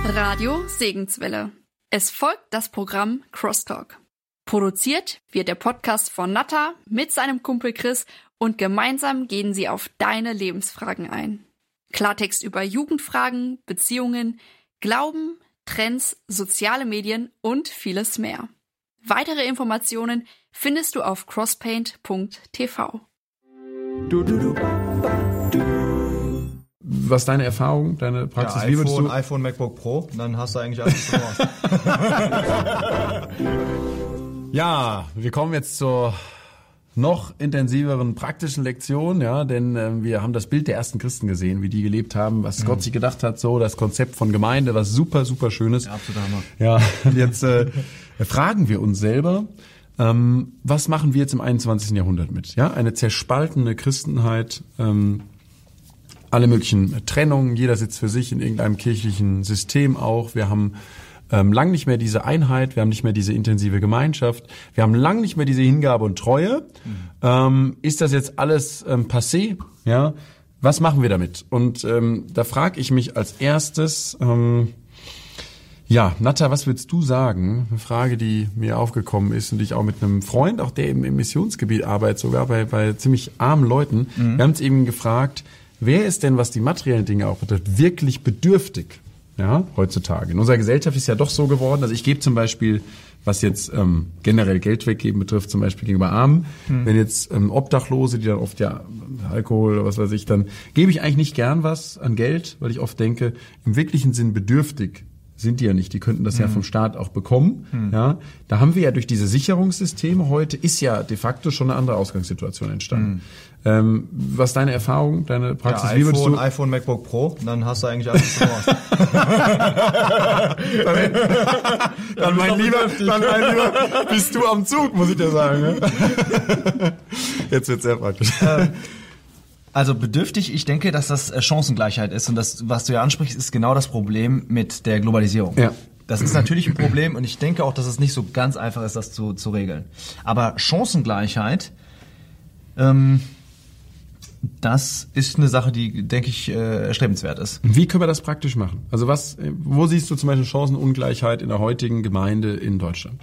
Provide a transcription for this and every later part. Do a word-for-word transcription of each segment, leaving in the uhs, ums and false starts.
Radio Segenswelle. Es folgt das Programm Crosstalk. Produziert wird der Podcast von Natta mit seinem Kumpel Chris und gemeinsam gehen sie auf deine Lebensfragen ein. Klartext über Jugendfragen, Beziehungen, Glauben, Trends, soziale Medien und vieles mehr. Weitere Informationen findest du auf crosspaint punkt t v. Du, du, du, du. Was ist deine Erfahrung, deine Praxis? Ja, Wie iPhone, würdest du? iPhone, MacBook Pro, dann hast du eigentlich alles verloren. Ja, wir kommen jetzt zur noch intensiveren praktischen Lektion, ja, denn äh, wir haben das Bild der ersten Christen gesehen, wie die gelebt haben, was mhm. Gott sich gedacht hat, so das Konzept von Gemeinde, was super, super schön ist. Ja, absolut Hammer. Ja, und jetzt äh, fragen wir uns selber, ähm, was machen wir jetzt im einundzwanzigsten Jahrhundert mit? Ja, eine zerspaltene Christenheit, ähm, alle möglichen Trennungen, jeder sitzt für sich in irgendeinem kirchlichen System auch. Wir haben ähm, lang nicht mehr diese Einheit, wir haben nicht mehr diese intensive Gemeinschaft, wir haben lang nicht mehr diese Hingabe und Treue. Mhm. Ähm, ist das jetzt alles ähm, passé? Ja, was machen wir damit? Und ähm, da frage ich mich als erstes, ähm, ja, Natta, was würdest du sagen? Eine Frage, die mir aufgekommen ist und die ich auch mit einem Freund, auch der eben im Missionsgebiet arbeitet, sogar bei, bei ziemlich armen Leuten, mhm. wir haben uns eben gefragt, wer ist denn, was die materiellen Dinge auch betrifft, wirklich bedürftig, ja, heutzutage? In unserer Gesellschaft ist ja doch so geworden, also ich gebe zum Beispiel, was jetzt ähm, generell Geld weggeben betrifft, zum Beispiel gegenüber Armen, hm. wenn jetzt ähm, Obdachlose, die dann oft ja Alkohol oder was weiß ich, dann gebe ich eigentlich nicht gern was an Geld, weil ich oft denke, im wirklichen Sinn bedürftig sind die ja nicht, die könnten das hm. ja vom Staat auch bekommen. Hm. Ja, da haben wir ja durch diese Sicherungssysteme heute, ist ja de facto schon eine andere Ausgangssituation entstanden. Hm. Ähm, was ist deine Erfahrung, deine Praxis? Ja, Wie würdest iPhone, du? iPhone, MacBook Pro, dann hast du eigentlich alles verloren. dann, dann, mein lieber, dann mein Lieber, bist du am Zug, muss ich dir sagen. Ne? Jetzt wird's sehr praktisch. Also bedürftig, ich denke, dass das Chancengleichheit ist und das, was du ja ansprichst, ist genau das Problem mit der Globalisierung. Ja. Das ist natürlich ein Problem und ich denke auch, dass es nicht so ganz einfach ist, das zu, zu regeln. Aber Chancengleichheit, ähm, das ist eine Sache, die, denke ich, äh, erstrebenswert ist. Wie können wir das praktisch machen? Also was, wo siehst du zum Beispiel Chancenungleichheit in der heutigen Gemeinde in Deutschland?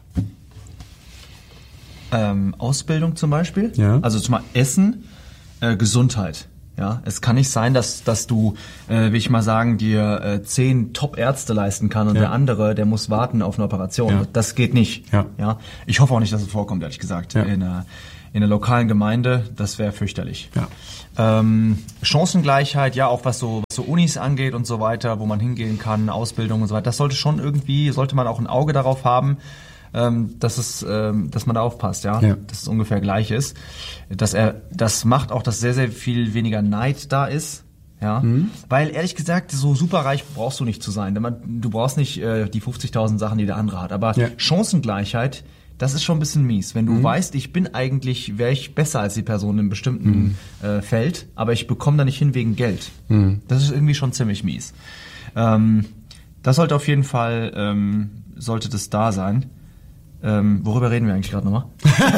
Ähm, Ausbildung zum Beispiel, ja. Also zum Beispiel Essen, äh, Gesundheit. Ja, es kann nicht sein, dass dass du, äh, will ich mal sagen, dir äh, zehn Top-Ärzte leisten kann und ja. der andere, der muss warten auf eine Operation. Ja. Das geht nicht. Ja. Ja, ich hoffe auch nicht, dass es vorkommt, ehrlich gesagt, ja. in einer in der lokalen Gemeinde. Das wäre fürchterlich. Ja. Ähm, Chancengleichheit, ja, auch was so was so Unis angeht und so weiter, wo man hingehen kann, Ausbildung und so weiter. Das sollte schon irgendwie, sollte man auch ein Auge darauf haben. Ähm, dass es, ähm, dass man da aufpasst, ja? ja, dass es ungefähr gleich ist. Dass er, das macht auch, dass sehr, sehr viel weniger Neid da ist, ja, mhm. weil ehrlich gesagt, so superreich brauchst du nicht zu sein. Du brauchst nicht äh, die fünfzigtausend Sachen, die der andere hat. Aber ja. Chancengleichheit, das ist schon ein bisschen mies. Wenn du mhm. weißt, ich bin eigentlich, wäre ich besser als die Person in einem bestimmten mhm. äh, Feld, aber ich bekomme da nicht hin wegen Geld. Mhm. Das ist irgendwie schon ziemlich mies. Ähm, das sollte auf jeden Fall, ähm, sollte das da sein. Ähm, worüber reden wir eigentlich gerade nochmal?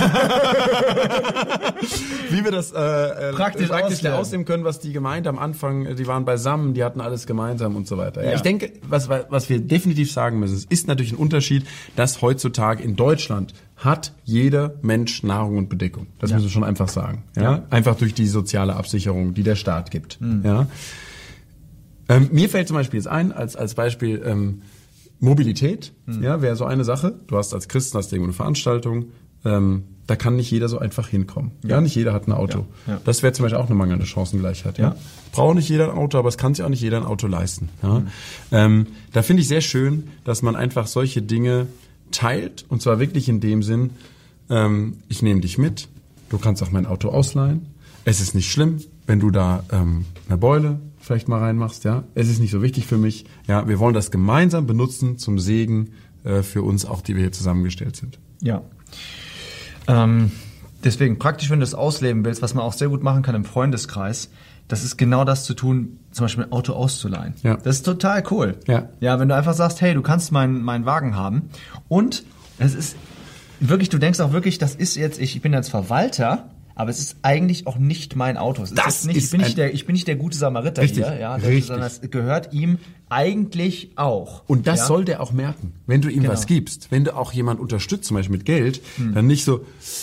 Wie wir das äh, praktisch, praktisch ausleben können, was die Gemeinde am Anfang, die waren beisammen, die hatten alles gemeinsam und so weiter. Ja. Ich denke, was, was wir definitiv sagen müssen, es ist natürlich ein Unterschied, dass heutzutage in Deutschland hat jeder Mensch Nahrung und Bedeckung. Das ja. müssen wir schon einfach sagen. Ja? ja? Einfach durch die soziale Absicherung, die der Staat gibt. Mhm. Ja? Ähm, mir fällt zum Beispiel jetzt ein, als, als Beispiel, ähm, Mobilität, mhm. ja, wäre so eine Sache. Du hast als Christen hast irgendwo eine Veranstaltung, ähm, da kann nicht jeder so einfach hinkommen. Ja, ja nicht jeder hat ein Auto. Ja, ja. Das wäre zum Beispiel auch eine mangelnde Chancengleichheit. Ja, ja. Braucht nicht jeder ein Auto, aber es kann sich auch nicht jeder ein Auto leisten. Ja, mhm. ähm, da finde ich sehr schön, dass man einfach solche Dinge teilt und zwar wirklich in dem Sinn: ähm, Ich nehme dich mit, du kannst auch mein Auto ausleihen. Es ist nicht schlimm, wenn du da ähm, eine Beule vielleicht mal reinmachst, ja. Es ist nicht so wichtig für mich. Ja, wir wollen das gemeinsam benutzen zum Segen äh, für uns auch, die wir hier zusammengestellt sind. Ja. Ähm, deswegen praktisch, wenn du das ausleben willst, was man auch sehr gut machen kann im Freundeskreis, das ist genau das zu tun, zum Beispiel ein Auto auszuleihen. Ja. Das ist total cool. Ja. Ja, wenn du einfach sagst, hey, du kannst meinen meinen Wagen haben und es ist wirklich, du denkst auch wirklich, das ist jetzt, ich bin jetzt Verwalter, aber es ist eigentlich auch nicht mein Auto. Es ist Das jetzt nicht, ist ich bin nicht ein- der, ich bin nicht der gute Samariter Richtig, hier, ja, das, richtig. sondern es gehört ihm eigentlich auch. Und das ja? soll der auch merken. Wenn du ihm Genau. was gibst, wenn du auch jemand unterstützt, zum Beispiel mit Geld, dann nicht so,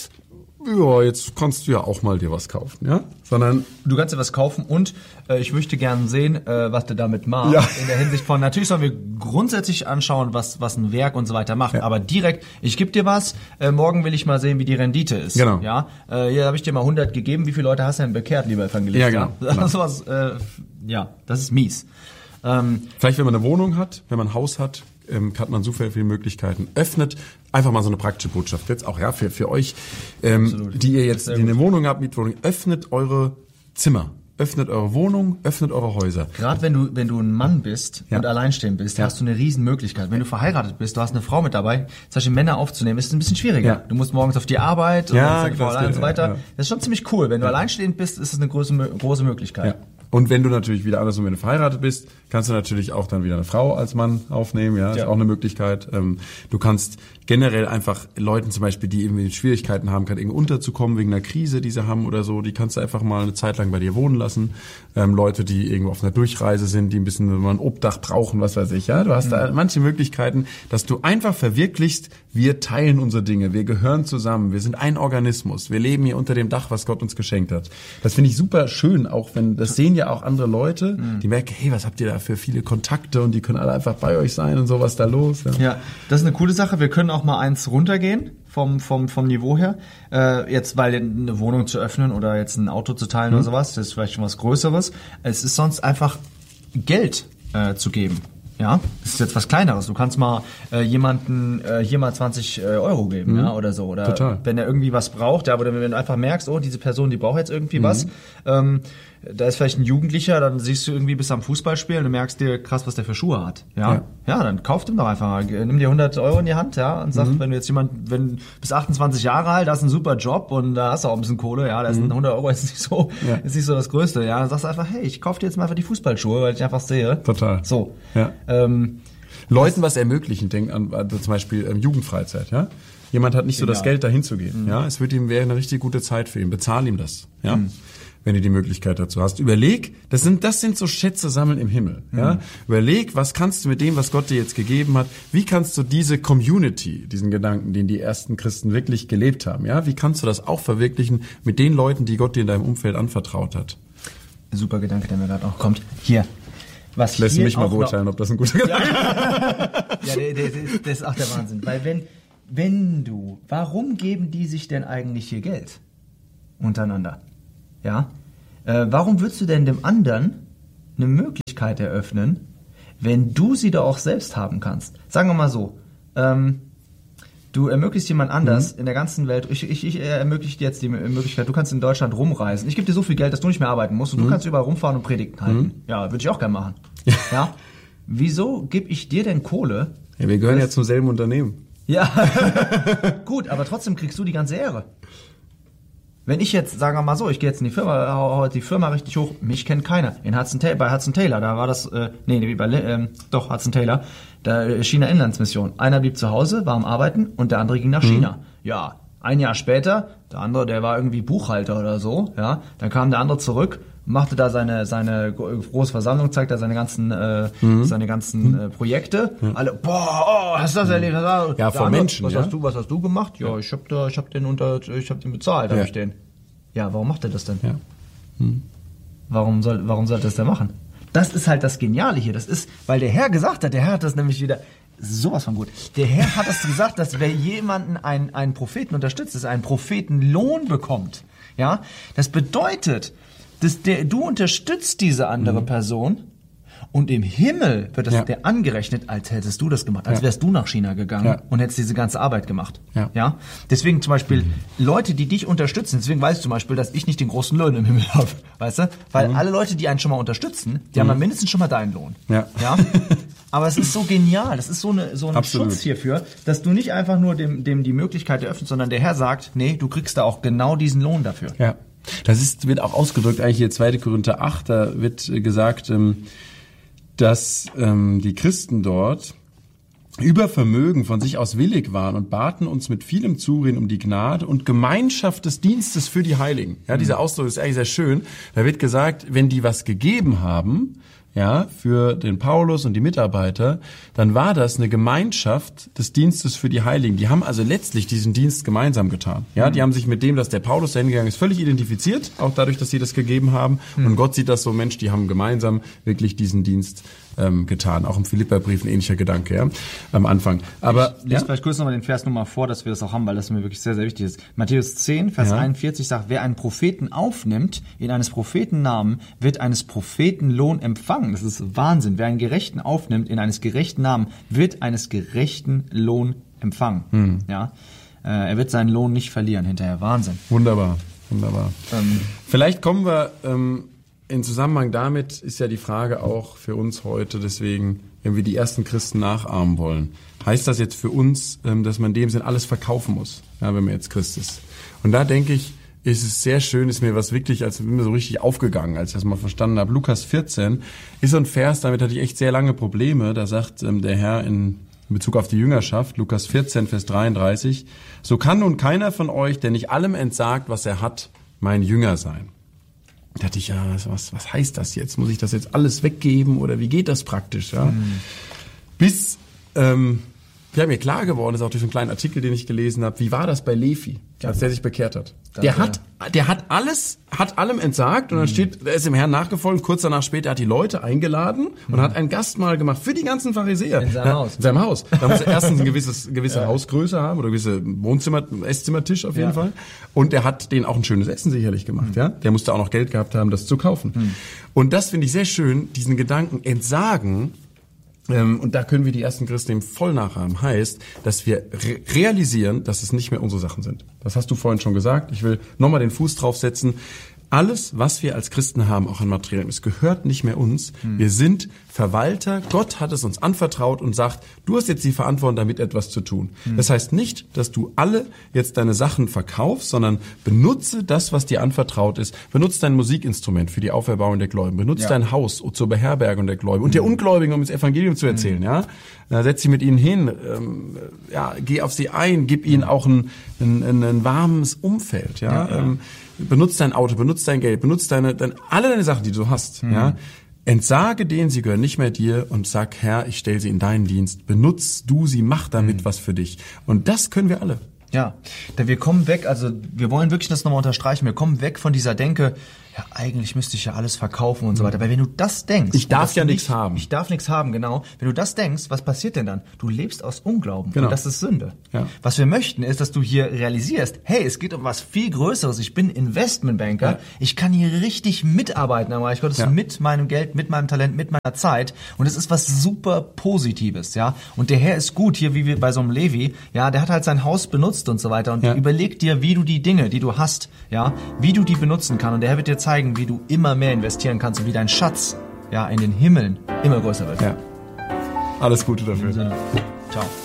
ja, jetzt kannst du ja auch mal dir was kaufen, ja? Sondern, Du kannst dir was kaufen und äh, ich möchte gerne sehen, äh, was du damit machst. Ja. In der Hinsicht von, natürlich sollen wir grundsätzlich anschauen, was was ein Werk und so weiter macht. Ja. Aber direkt, ich gebe dir was, äh, morgen will ich mal sehen, wie die Rendite ist. Genau. Ja, äh, hier habe ich dir mal hundert gegeben. Wie viele Leute hast du denn bekehrt, lieber Evangelist? Ja, genau. Ja, das, was, äh, ja, das ist mies. Ähm, vielleicht wenn man eine Wohnung hat, wenn man ein Haus hat, ähm, hat man so viele Möglichkeiten. Öffnet einfach mal so eine praktische Botschaft. Jetzt auch, ja, für, für euch, ähm, Absolut. die ihr jetzt Sehr die eine gut. Wohnung habt, Mietwohnung, öffnet eure Zimmer. Öffnet eure Wohnung, öffnet eure Häuser. Gerade wenn du wenn du ein Mann bist Ja. und alleinstehend bist, Ja. hast du eine riesen Möglichkeit. Wenn du verheiratet bist, du hast eine Frau mit dabei, zum Beispiel Männer aufzunehmen, ist ein bisschen schwieriger. Ja. Du musst morgens auf die Arbeit und Ja, dann ist die Frau das allein und so geht, weiter. ja. Das ist schon ziemlich cool. Wenn du alleinstehend bist, ist es eine große große Möglichkeit. Ja. Und wenn du natürlich wieder andersrum, wenn du verheiratet bist, kannst du natürlich auch dann wieder eine Frau als Mann aufnehmen, ja, ist Ja. auch eine Möglichkeit. Ähm, du kannst generell einfach Leuten zum Beispiel, die irgendwie Schwierigkeiten haben, gerade irgendwie unterzukommen wegen einer Krise, die sie haben oder so, die kannst du einfach mal eine Zeit lang bei dir wohnen lassen. Ähm, Leute, die irgendwo auf einer Durchreise sind, die ein bisschen mal ein Obdach brauchen, was weiß ich, ja. Du hast da manche Möglichkeiten, dass du einfach verwirklichst, wir teilen unsere Dinge, wir gehören zusammen, wir sind ein Organismus, wir leben hier unter dem Dach, was Gott uns geschenkt hat. Das finde ich super schön, auch wenn, das sehen ja auch andere Leute, die merken, hey, was habt ihr da für viele Kontakte und die können alle einfach bei euch sein und so, was da los. Ja. Ja, das ist eine coole Sache. Wir können auch mal eins runtergehen vom vom vom Niveau her. Äh, jetzt, weil eine Wohnung zu öffnen oder jetzt ein Auto zu teilen oder sowas, das ist vielleicht schon was Größeres. Es ist sonst einfach Geld äh, zu geben. Ja, das ist jetzt was Kleineres. Du kannst mal äh, jemanden äh, hier mal zwanzig äh, Euro geben, ja, oder so. Oder Total. wenn er irgendwie was braucht, ja, oder wenn du einfach merkst, oh, diese Person, die braucht jetzt irgendwie was. Ähm, da ist vielleicht ein Jugendlicher, dann siehst du irgendwie bis am Fußballspielen und du merkst dir krass, was der für Schuhe hat. Ja, Ja. ja, dann kauf dem doch einfach mal. Nimm dir hundert Euro in die Hand, ja, und sag, wenn du jetzt jemand, wenn bis achtundzwanzig Jahre alt, hast einen super Job und da hast du auch ein bisschen Kohle, ja, da ist ein hundert Euro jetzt nicht so, Ja. ist nicht so das Größte, ja, dann sagst du einfach, hey, ich kauf dir jetzt mal einfach die Fußballschuhe, weil ich einfach sehe. Total. So. Ja. Ähm, Leuten was ermöglichen, denk an also zum Beispiel ähm, Jugendfreizeit, ja. Jemand hat nicht so das Genial. Geld, dahin zu gehen, ja. Es wird ihm wäre eine richtig gute Zeit für ihn. Bezahl ihm das, ja. Wenn du die Möglichkeit dazu hast. Überleg, das sind, das sind so Schätze sammeln im Himmel, ja. Überleg, was kannst du mit dem, was Gott dir jetzt gegeben hat, wie kannst du diese Community, diesen Gedanken, den die ersten Christen wirklich gelebt haben, ja. Wie kannst du das auch verwirklichen mit den Leuten, die Gott dir in deinem Umfeld anvertraut hat? super Gedanke, der mir gerade auch kommt. Hier. Was Lässt hier mich mal auch beurteilen, ob das ein guter Gedanke ist. Noch, ja, der, der, der, das ist auch der Wahnsinn. Weil wenn, wenn du, warum geben die sich denn eigentlich hier Geld? Untereinander. Ja? Äh, warum würdest du denn dem anderen eine Möglichkeit eröffnen, wenn du sie doch auch selbst haben kannst? Sagen wir mal so, ähm, du ermöglichst jemand anders Mhm. in der ganzen Welt, ich, ich, ich ermögliche dir jetzt die Möglichkeit, du kannst in Deutschland rumreisen. Ich gebe dir so viel Geld, dass du nicht mehr arbeiten musst und Mhm. du kannst überall rumfahren und Predigten halten. Ja, würde ich auch gerne machen. Ja. Wieso gebe ich dir denn Kohle? Ja, wir gehören ja zum selben Unternehmen. Ja, gut, aber trotzdem kriegst du die ganze Ehre. Wenn ich jetzt, sagen wir mal so, ich gehe jetzt in die Firma, hau hau die Firma richtig hoch, mich kennt keiner. In Hudson Taylor, bei Hudson Taylor, da war das, äh, nee, nee, bei, ähm, doch, Hudson Taylor, da äh, China Inlandsmission. Einer blieb zu Hause, war am Arbeiten und der andere ging nach China. Ja, ein Jahr später, der andere, der war irgendwie Buchhalter oder so, ja, dann kam der andere zurück, machte da seine seine große Versammlung, zeigt da seine ganzen äh, seine ganzen äh, Projekte. Alle, boah, oh, hast du das erlebt? Hast du, Ja, der vor andere, Menschen, Was ja. hast du, was hast du gemacht? Ja, ich hab da, ich hab den unter, ich hab den bezahlt, hab Ja. ich den. Ja, warum macht er das denn? Ja. Warum soll, warum sollte das denn machen? Das ist halt das Geniale hier. Das ist, weil der Herr gesagt hat, der Herr hat das nämlich wieder sowas von gut. Der Herr hat das gesagt, dass wer jemanden einen, einen Propheten unterstützt, dass er einen Propheten-Lohn bekommt. Ja, das bedeutet, dass der, du unterstützt diese andere Person und im Himmel wird das Ja. der angerechnet, als hättest du das gemacht, als Ja. wärst du nach China gegangen Ja. und hättest diese ganze Arbeit gemacht. Ja. Ja? Deswegen zum Beispiel Leute, die dich unterstützen, deswegen weiß ich zum Beispiel, dass ich nicht den großen Lohn im Himmel habe, weißt du? Weil alle Leute, die einen schon mal unterstützen, die haben ja mindestens schon mal deinen Lohn. Ja. Ja? Aber es ist so genial, das ist so eine so ein Absolut. Schutz hierfür, dass du nicht einfach nur dem dem die Möglichkeit eröffnest, sondern der Herr sagt, nee, du kriegst da auch genau diesen Lohn dafür. Ja. Das ist, wird auch ausgedrückt, eigentlich hier zweiter Korinther acht, da wird äh, gesagt, ähm, dass ähm, die Christen dort über Vermögen von sich aus willig waren und baten uns mit vielem Zureden um die Gnade und Gemeinschaft des Dienstes für die Heiligen. Ja, dieser Ausdruck ist eigentlich sehr schön. Da wird gesagt, wenn die was gegeben haben, ja, für den Paulus und die Mitarbeiter, dann war das eine Gemeinschaft des Dienstes für die Heiligen. Die haben also letztlich diesen Dienst gemeinsam getan. Ja, die haben sich mit dem, dass der Paulus da hingegangen ist, völlig identifiziert, auch dadurch, dass sie das gegeben haben. Mhm. Und Gott sieht das so, Mensch, die haben gemeinsam wirklich diesen Dienst ähm, getan. Auch im Philipperbrief ein ähnlicher Gedanke, ja, am Anfang. Aber ich lese ja? vielleicht kurz nochmal den Vers nochmal vor, dass wir das auch haben, weil das mir wirklich sehr, sehr wichtig ist. Matthäus zehn, Vers ja. einundvierzig sagt, wer einen Propheten aufnimmt, in eines Propheten Namen, wird eines Propheten Lohn empfangen. Das ist Wahnsinn. Wer einen Gerechten aufnimmt, in eines gerechten Namen, wird eines gerechten Lohn empfangen. Hm. Ja, äh, er wird seinen Lohn nicht verlieren hinterher. Wahnsinn. Wunderbar, wunderbar. Ähm, Vielleicht kommen wir ähm, in Zusammenhang damit ist ja die Frage auch für uns heute, deswegen, wenn wir die ersten Christen nachahmen wollen, heißt das jetzt für uns, ähm, dass man in dem Sinn alles verkaufen muss, ja, wenn man jetzt Christ ist. Und da denke ich, ist es sehr schön, ist mir was wirklich, als mir so richtig aufgegangen, als ich das mal verstanden habe. Lukas vierzehn ist so ein Vers, damit hatte ich echt sehr lange Probleme. Da sagt ähm, der Herr in, in Bezug auf die Jüngerschaft, Lukas vierzehn, Vers dreiunddreißig, so kann nun keiner von euch, der nicht allem entsagt, was er hat, mein Jünger sein. Da dachte ich, ja, was, was heißt das jetzt? Muss ich das jetzt alles weggeben oder wie geht das praktisch? Ja? Mhm. Bis, ähm, ja, mir klar geworden ist, auch durch einen kleinen Artikel, den ich gelesen habe, wie war das bei Levi, als der sich bekehrt hat? Der hat, der hat alles, hat allem entsagt und dann steht, er ist dem Herrn nachgefolgt, kurz danach später hat die Leute eingeladen und hat ein Gastmahl gemacht für die ganzen Pharisäer. In seinem Haus. In seinem Haus. Da muss er erstens ein gewisses, gewisse ja. Hausgröße haben oder gewisse Wohnzimmer, Esszimmertisch auf jeden ja. Fall. Und er hat denen auch ein schönes Essen sicherlich gemacht, mhm. ja. Der musste auch noch Geld gehabt haben, das zu kaufen. Mhm. Und das finde ich sehr schön, diesen Gedanken entsagen. Ähm, und da können wir die ersten Christen eben voll nachahmen. Heißt, dass wir re- realisieren, dass es nicht mehr unsere Sachen sind. Das hast du vorhin schon gesagt. Ich will nochmal den Fuß draufsetzen. Alles, was wir als Christen haben, auch an Materiellem, es gehört nicht mehr uns. Hm. Wir sind Verwalter. Gott hat es uns anvertraut und sagt, du hast jetzt die Verantwortung, damit etwas zu tun. Hm. Das heißt nicht, dass du alle jetzt deine Sachen verkaufst, sondern benutze das, was dir anvertraut ist. Benutze dein Musikinstrument für die Auferbauung der Gläubigen. Benutze ja. dein Haus zur Beherbergung der Gläubigen. Und der Ungläubigen, um das Evangelium zu erzählen. Hm. Ja, setz sie mit ihnen hin. Ähm, ja, geh auf sie ein. Gib ihnen auch ein, ein, ein, ein warmes Umfeld. Ja. ja, ja. Ähm, benutz dein Auto, benutz dein Geld, benutz deine, deine alle deine Sachen, die du hast. Mhm. Ja, entsage denen, sie gehören nicht mehr dir und sag, Herr, ich stelle sie in deinen Dienst. Benutz du sie, mach damit mhm. was für dich. Und das können wir alle. Ja, denn wir kommen weg, also wir wollen wirklich das nochmal unterstreichen, wir kommen weg von dieser Denke, ja, eigentlich müsste ich ja alles verkaufen und so weiter. Weil wenn du das denkst... Ich darf ja nichts haben. Ich darf nichts haben, genau. Wenn du das denkst, was passiert denn dann? Du lebst aus Unglauben. Genau. Und das ist Sünde. Ja. Was wir möchten, ist, dass du hier realisierst, hey, es geht um was viel Größeres. Ich bin Investmentbanker. Ja. Ich kann hier richtig mitarbeiten am Reich Gottes, ja. mit meinem Geld, mit meinem Talent, mit meiner Zeit. Und es ist was super Positives, ja. Und der Herr ist gut, hier wie wir bei so einem Levi, ja, der hat halt sein Haus benutzt und so weiter. Und ja. überleg dir, wie du die Dinge, die du hast, ja, wie du die benutzen kannst. Und der Herr wird dir zeigen, wie du immer mehr investieren kannst und wie dein Schatz, ja, in den Himmeln immer größer wird. Ja. Alles Gute dafür. Ciao.